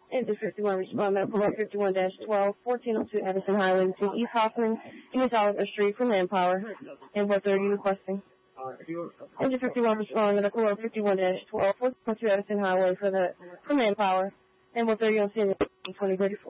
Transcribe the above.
Engine 51 respond medical 51-12, 1402 Edison Highway between East Hoffman and East Oliver Street for manpower. And what are you requesting? Engine 51 respond medical 51-12, 1402 Edison Highway for manpower. And what are you on scene 2034?